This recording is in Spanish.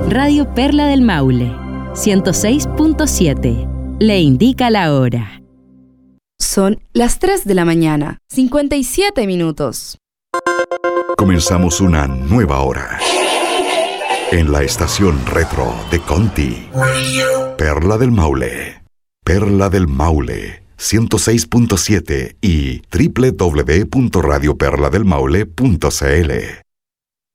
Radio Perla del Maule, 106.7. Le indica la hora. Son las 3 de la mañana, 57 minutos. Comenzamos una nueva hora. En la estación retro de Conti. Perla del Maule. Perla del Maule, 106.7 y www.radioperladelmaule.cl.